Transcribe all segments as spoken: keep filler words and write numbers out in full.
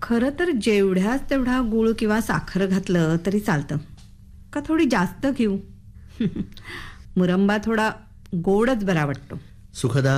खरं तर जेवढ्याच तेवढा गुळ किंवा साखर घातलं तरी चालतं का थोडी जास्त घेऊ? मुरंबा थोडा गोडच बरा वाटतो. सुखदा,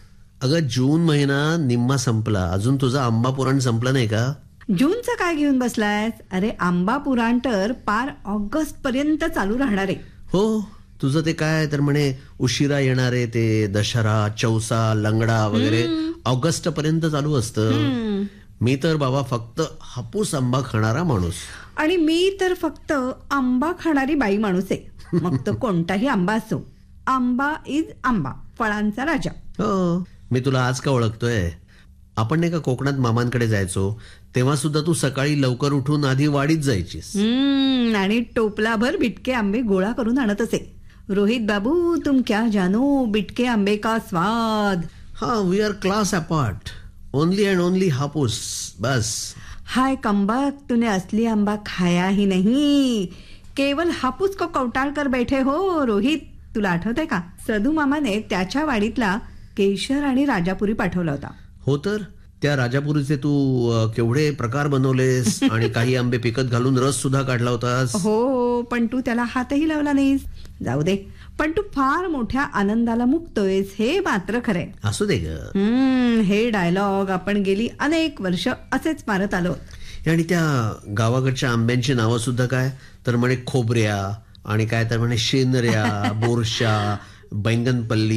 अगं जून महिना निम्मा संपला, अजून तुझा आंबा पुराण संपलं नाही का? जूनचं काय घेऊन बसलायस? अरे आंबा पुराण तर पार ऑगस्ट पर्यंत चालू राहणार आहे. हो, तुझं ते काय तर म्हणे उशिरा येणारे ते दशरा, चौसा, लंगडा वगैरे ऑगस्ट पर्यंत चालू असतं. मी तर बाबा फक्त हापूस आंबा खाणारा माणूस. आणि मी तर फक्त आंबा खाणारी बाई माणूस आहे. मग तो कोणताही आंबा असो, आंबा इज आंबा, फळांचा राजा. हो, मी तुला आज का ओळखतोय? आपण नाही का कोकणात मामांकडे जायचो तेव्हा सुद्धा तू सकाळी लवकर उठून आधी वाडीत जायचीस. हम्म आणि टोपलाभर बिटके आंबे गोळा करून आणत असे. रोहित बाबू तुम क्या जानो बिटके आंबे का स्वाद. हा, we R class apart. Only and only हापूस बस. हाय कमबक, तूने असली आंबा खाया ही नहीं, केवल हापूस को कौटाळ कर बैठे हो. रोहित, तुला आठवतंय का सदू मामाने त्याच्या वाडीतला केशर आणि राजापुरी पाठवला होता. हो तर त्या राजापुरीचे तू अ, केवढे प्रकार बनवलेस आणि काही आंबे पिकत घालून रस सुद्धा काढला होतास. हो, पण तू त्याला हातही लावला नाहीस. जाऊ दे, पण तू फार मोठ्या आनंदाला मुक्तोयस हे मात्र खरंय. असू दे ग. हम्म हे डायलॉग आपण गेली अनेक वर्ष असेच मारत आलो. आणि त्या गावाकडच्या आंब्यांची नावं सुद्धा काय तर म्हणे खोबऱ्या आणि काय तर म्हणे शेनऱ्या, बोरशा, बैंगनपल्ली.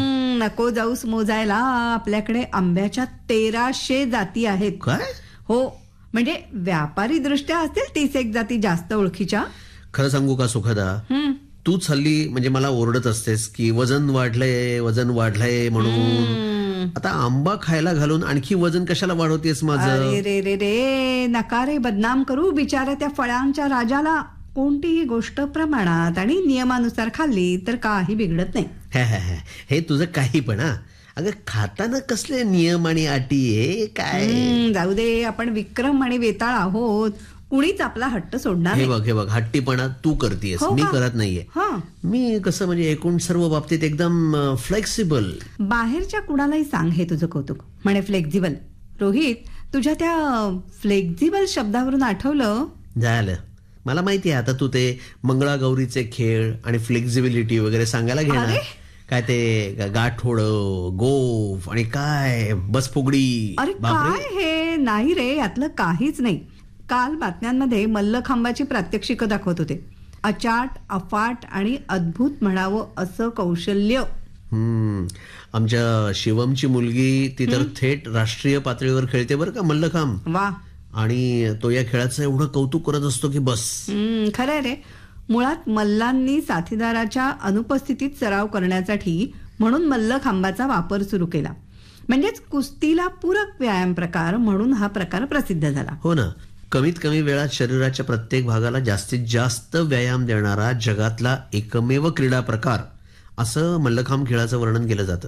नको जाऊस मोजायला, आपल्याकडे आंब्याच्या तेराशे जाती आहेत. काय? हो, म्हणजे व्यापारी दृष्ट्या असतील तीस एक जाती जास्त ओळखीच्या. खरं सांगू का सुखदा, तूच हल्ली म्हणजे मला ओरडत असतेस की वजन वाढलंय वजन वाढलंय म्हणून. आता आंबा खायला घालून आणखी वजन कशाला वाढवतेस माझं? अरे रे रे रे नका रे बदनाम करू बिचाऱ्या त्या फळांच्या राजाला. कोणतीही गोष्ट प्रमाणात आणि नियमानुसार खाल्ली तर काही बिघडत नाही. हे, हे, हे, हे तुझं काही पण हा. अगं खाताना कसले नियम आणि अटी आहे काय? जाऊ दे, आपण विक्रम आणि वेताळ आहोत, कुणीच आपला हट्ट सोडणार हे नाही. बघ हे बघ हट्टीपणा तू करतेस, हो मी का? करत नाहीये. हा. मी कसं म्हणजे एकूण सर्व बाबतीत एकदम फ्लेक्सिबल. बाहेरच्या कुणालाही सांग हे तुझं कौतुक म्हणे फ्लेक्झिबल. रोहित, तुझ्या त्या फ्लेक्झिबल शब्दावरून आठवलं. झालं, मला माहिती आहे आता तू ते मंगळागौरीचे खेळ आणि फ्लेक्झिबिलिटी वगैरे सांगायला घेणार. काय ते गाठोड, गोफ आणि काय बस फुगडी. अरे काय हे? नाही रे, यातलं काहीच नाही. काल बातम्यांमध्ये मल्लखांबाची प्रात्यक्षिकं दाखवत होते. अचाट, अफाट आणि अद्भुत म्हणावं असं कौशल्य. हम्म आमच्या शिवमची मुलगी ती तर थेट राष्ट्रीय पातळीवर खेळते बरं का मल्लखांब. वा. आणि तो या खेळाचं एवढं कौतुक करत असतो की बस. खरंय रे. मुळात मल्लांनी साथीदाराच्या अनुपस्थितीत सराव करण्यासाठी म्हणून मल्लखांबाचा वापर सुरू केला. म्हणजेच कुस्तीला पूरक व्यायाम प्रकार म्हणून हा प्रकार प्रसिद्ध झाला. हो ना, कमीत कमी वेळात शरीराच्या प्रत्येक भागाला जास्तीत जास्त व्यायाम देणारा जगातला एकमेव क्रीडा प्रकार असं मल्लखांब खेळाचं वर्णन केलं जातं.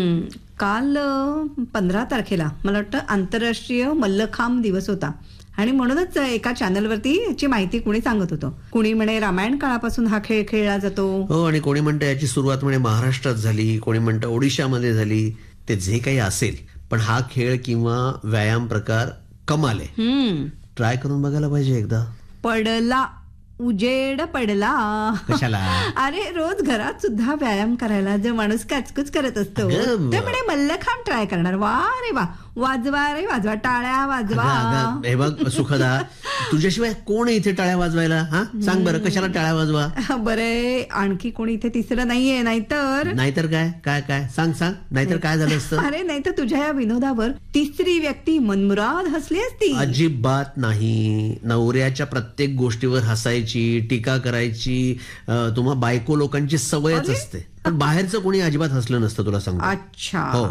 काल पंधरा तारखेला मला वाटतं आंतरराष्ट्रीय मल्लखांब दिवस होता आणि म्हणूनच एका चॅनलवरती याची माहिती कुणी सांगत होतं. कुणी म्हणे रामायण काळापासून हा खेळ खेळला जातो. हो, आणि कोणी म्हणतं याची सुरुवात म्हणे महाराष्ट्रात झाली, कोणी म्हणतं ओडिशामध्ये झाली. ते जे काही असेल, पण हा खेळ किंवा व्यायाम प्रकार कमाल आहे. ट्राय करून बघायला पाहिजे एकदा. पडला उजेड पडला. कशाला? अरे रोज घरात सुद्धा व्यायाम करायला जो माणूस कचकच करत असतो ते म्हणे मल्लखांब ट्राय करणार. वा रे वा, वाजवा रे वाजवा, टाळ्या वाजवा. हे बघ सुखदा, तुझ्याशिवाय कोण इथे टाळ्या वाजवायला? हा सांग बरं, कशाला टाळ्या वाजवा? बरे, आणखी कोणी इथे तिसरं नाहीये. नाहीतर नाहीतर काय काय काय सांग सांग नाहीतर काय झालं असतं? अरे नाहीतर तुझ्या या विनोदावर तिसरी व्यक्ती मनमुराद हसली असती. अजिबात नाही. नवऱ्याच्या प्रत्येक गोष्टीवर हसायची, टीका करायची तुम्हा बायको लोकांची सवयच असते. पण बाहेरचं कोणी अजिबात हसलं नसतं, तुला सांगतो. अच्छा. हो.